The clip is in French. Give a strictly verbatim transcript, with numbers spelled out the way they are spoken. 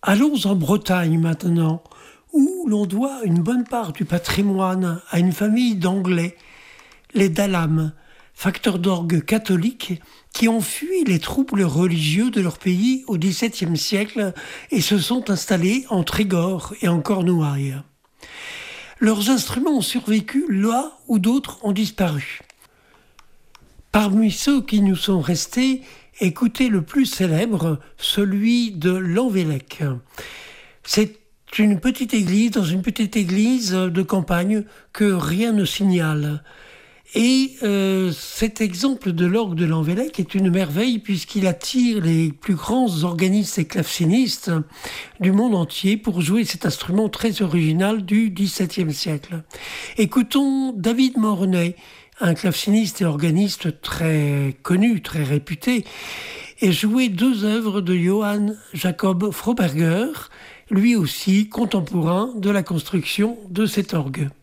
Allons en Bretagne maintenant, où l'on doit une bonne part du patrimoine à une famille d'Anglais, les Dallam, facteurs d'orgue catholiques qui ont fui les troubles religieux de leur pays au dix-septième siècle et se sont installés en Trégor et en Cornouailles. Leurs instruments ont survécu là où d'autres ont disparu. Parmi ceux qui nous sont restés, écoutez le plus célèbre, celui de Lanvellec. C'est une petite église, dans une petite église de campagne que rien ne signale. Et euh, cet exemple de l'orgue de Lanvellec est une merveille puisqu'il attire les plus grands organistes et clavecinistes du monde entier pour jouer cet instrument très original du dix-septième siècle. Écoutons David Mornay, un claveciniste et organiste très connu, très réputé, et jouer deux œuvres de Johann Jacob Froberger, lui aussi contemporain de la construction de cet orgue.